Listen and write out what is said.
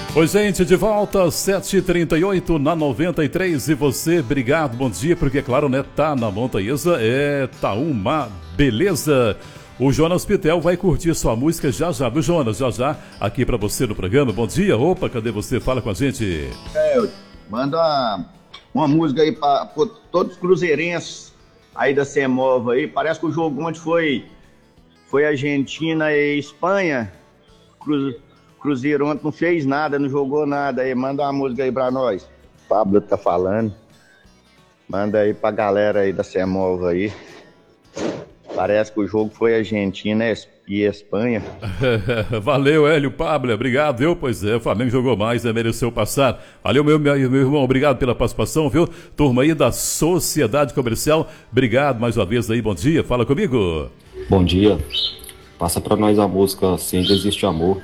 Oi, gente, de volta, 7h38 na 93. E você, obrigado, bom dia, porque, é claro, né, tá na Montanhesa, tá uma beleza. O Jonas Pitel vai curtir sua música já já, viu, Jonas? Já já, aqui pra você no programa. Bom dia, opa, cadê você? Fala com a gente. Manda uma música aí pra todos os cruzeirenses aí da Semova aí. Parece que o jogo ontem foi Argentina e Espanha. Cruzeiro ontem não fez nada, não jogou nada aí. Manda uma música aí pra nós. Pablo tá falando. Manda aí pra galera aí da Semova aí. Parece que o jogo foi Argentina e Espanha. Valeu, Hélio Pablo, obrigado, viu? Pois é, o Flamengo jogou mais, mereceu passar. Valeu, meu irmão, obrigado pela participação, viu? Turma aí da Sociedade Comercial, obrigado mais uma vez aí, bom dia, fala comigo. Bom dia, passa pra nós a música Se Ainda Existe Amor,